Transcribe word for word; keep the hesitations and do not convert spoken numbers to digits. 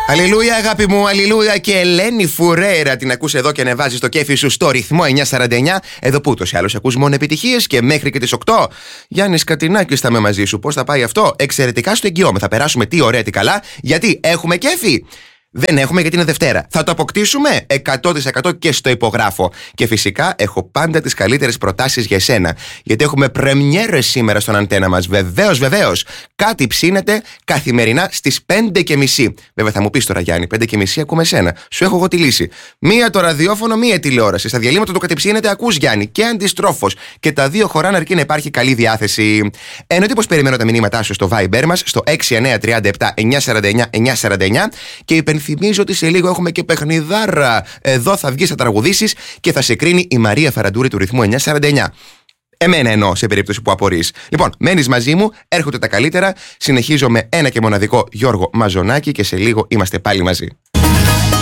Αλληλούια, αγάπη μου, αλληλούια. Και Ελένη Φουρέρα την ακούς εδώ και ανεβάζει το κέφι σου στο ρυθμό εννιακόσια σαράντα εννιά. Εδώ που ούτως ή άλλως ακούς μόνο επιτυχίες και μέχρι και τις οκτώ. Γιάννης Κατινάκης θα είμαι μαζί σου. Πώς θα πάει αυτό? Εξαιρετικά, στο εγγυώμαι. Θα περάσουμε τι ωραία, τι καλά, γιατί έχουμε κέφι. Δεν έχουμε γιατί είναι Δευτέρα. Θα το αποκτήσουμε εκατό τοις εκατό και στο υπογράφω. Και φυσικά έχω πάντα τις καλύτερες προτάσεις για εσένα. Γιατί έχουμε πρεμιέρες σήμερα στον αντένα μας. Βεβαίως, βεβαίως. Κάτι ψήνεται καθημερινά στις πέντε και μισή. Βέβαια θα μου πεις τώρα, Γιάννη, πέντε και μισή ακούμε εσένα. Σου έχω εγώ τη λύση. Μία το ραδιόφωνο, μία τηλεόραση. Στα διαλύματα του κάτι ψήνεται, ακούς, Γιάννη. Και αντιστρόφως. Και τα δύο χωράνε αρκεί να υπάρχει καλή διάθεση. Εννοείται πως περιμένω τα μηνύματά σου στο Viber μας στο έξι εννιά τρία επτά εννιά σαράντα εννιά εννιά σαράντα εννιά και υπενθυμίζω ότι σε λίγο έχουμε και παιχνιδάρα. Εδώ θα βγεις, θα τραγουδήσεις και θα σε κρίνει η Μαρία Φαραντούρη του ρυθμού εννιακόσια σαράντα εννιά. Εμένα εννοώ, σε περίπτωση που απορείς. Λοιπόν, μένεις μαζί μου, έρχονται τα καλύτερα. Συνεχίζω με ένα και μοναδικό Γιώργο Μαζονάκη και σε λίγο είμαστε πάλι μαζί.